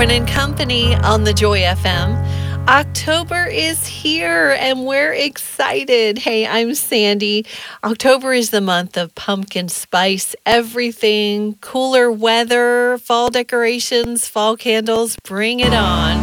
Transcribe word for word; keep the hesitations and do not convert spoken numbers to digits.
and Company on the Joy F M. October is here and we're excited. Hey, I'm Sandy. October is the month of pumpkin spice, everything, cooler weather, fall decorations, fall candles. Bring it on.